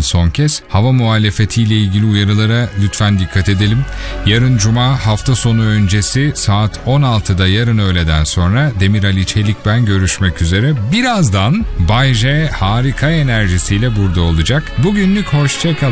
son kez. Hava muhalefetiyle ilgili uyarılara lütfen dikkat edelim. Yarın Cuma hafta sonu öncesi saat 16'da yarın öğleden sonra Demir Ali Çelik ben görüşmek üzere. Birazdan Bay J harika enerjisiyle burada olacak. Bugünlük hoşça kalın.